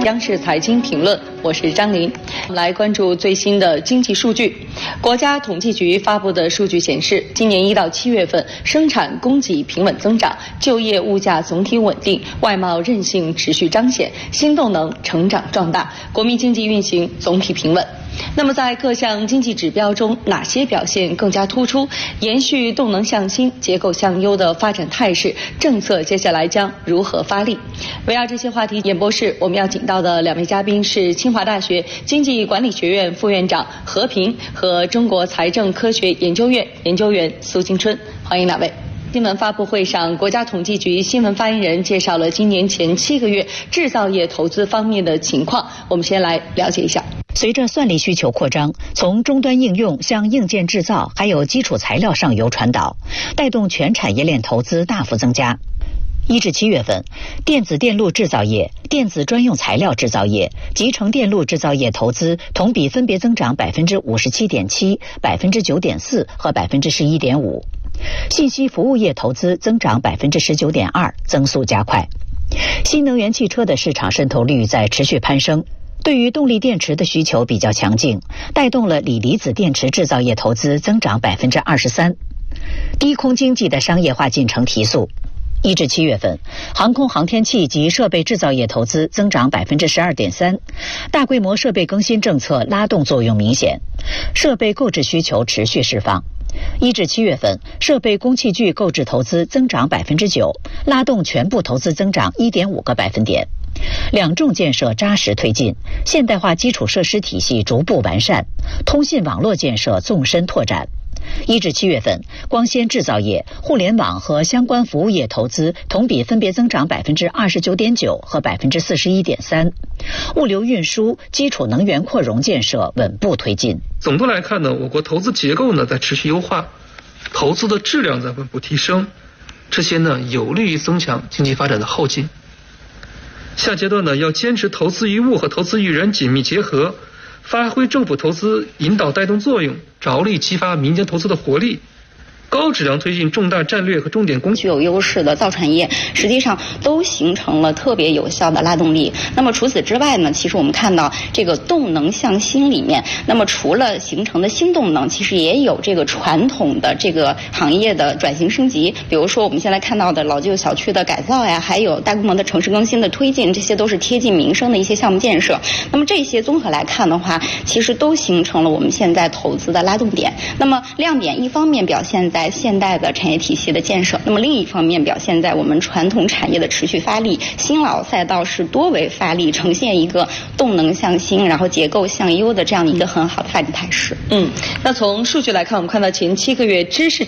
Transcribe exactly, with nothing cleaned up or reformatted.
央视财经评论，我是张琳。来关注最新的经济数据。国家统计局发布的数据显示，今年一到七月份，生产供给平稳增长，就业物价总体稳定，外贸韧性持续彰显，新动能成长壮大，国民经济运行总体平稳。那么在各项经济指标中，哪些表现更加突出？延续动能向新、结构向优的发展态势，政策接下来将如何发力？围绕这些话题，演播室我们要请到的两位嘉宾是清华大学经济管理学院副院长何平和中国财政科学研究院研究员苏金春，欢迎两位。新闻发布会上，国家统计局新闻发言人介绍了今年前七个月制造业投资方面的情况，我们先来了解一下。 随着算力需求扩张，从终端应用向硬件制造还有基础材料上游传导，带动全产业链投资大幅增加。一至七月份，电子电路制造业、电子专用材料制造业、集成电路制造业投资同比分别增长百分之五十七点七、百分之九点四和百分之十一点五。信息服务业投资增长百分之十九点二，增速加快。新能源汽车的市场渗透率在持续攀升。对于动力电池的需求比较强劲，带动了锂离子电池制造业投资增长百分之二十三。低空经济的商业化进程提速。一至七月份，航空航天器及设备制造业投资增长百分之十二点三，大规模设备更新政策拉动作用明显，设备购置需求持续释放。一至七月份，设备工器具购置投资增长百分之九，拉动全部投资增长一点五个百分点。两重建设扎实推进，现代化基础设施体系逐步完善，通信网络建设纵深拓展。一至七月份，光纤制造业、互联网和相关服务业投资同比分别增长百分之二十九点九和百分之四十一点三。物流运输、基础能源扩容建设稳步推进。 总的来看呢，我国投资结构呢在持续优化，投资的质量在稳步提升，这些呢有利于增强经济发展的后劲。下阶段呢，要坚持投资于物和投资于人紧密结合，发挥政府投资引导带动作用，着力激发民间投资的活力，高质量推进重大战略和重点工具有优势的造船业，实际上都形成了特别有效的拉动力。那么除此之外呢，其实我们看到这个动能向新里面，那么除了形成的新动能，其实也有这个传统的这个行业的转型升级。比如说我们现在看到的老旧小区的改造呀，还有大规模的城市更新的推进，这些都是贴近民生的一些项目建设。那么这些综合来看的话，其实都形成了我们现在投资的拉动点。那么亮点一方面表现在现代的产业体系的建设，那么另一方面表现在我们传统产业的持续发力，新老赛道是多维发力，呈现一个动能向新，然后结构向优的这样一个很好的发展态势。 嗯，那从数据来看，我们看到前七个月知识